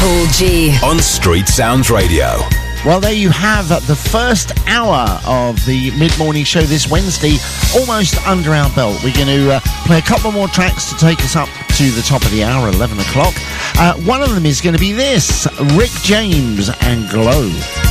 Paul G. On Street Sounds Radio. Well, there you have the first hour of the mid-morning show this Wednesday, almost under our belt. We're going to play a couple more tracks to take us up to the top of the hour, 11 o'clock. One of them is going to be this, Rick James and Glow.